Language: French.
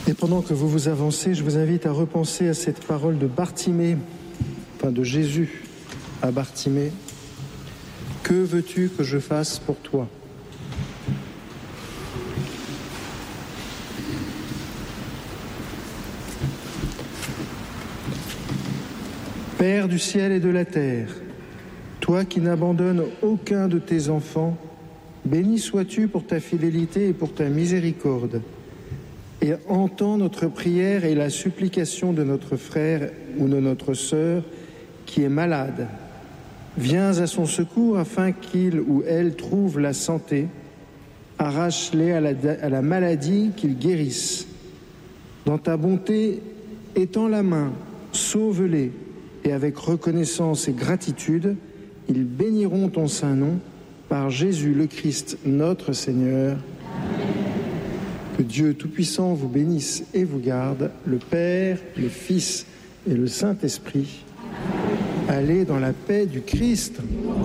Et pendant que vous vous avancez, je vous invite à repenser à cette parole de Bartimée, de Jésus à Bartimée. Que veux-tu que je fasse pour toi ? Père du ciel et de la terre, toi qui n'abandonnes aucun de tes enfants, béni sois-tu pour ta fidélité et pour ta miséricorde. Et entends notre prière et la supplication de notre frère ou de notre sœur qui est malade. Viens à son secours afin qu'il ou elle trouve la santé. Arrache-les à la maladie, qu'ils guérissent. Dans ta bonté, étends la main, sauve-les. Et avec reconnaissance et gratitude, ils béniront ton saint nom par Jésus le Christ, notre Seigneur. Amen. Que Dieu Tout-Puissant vous bénisse et vous garde, le Père, le Fils et le Saint-Esprit. Allez dans la paix du Christ.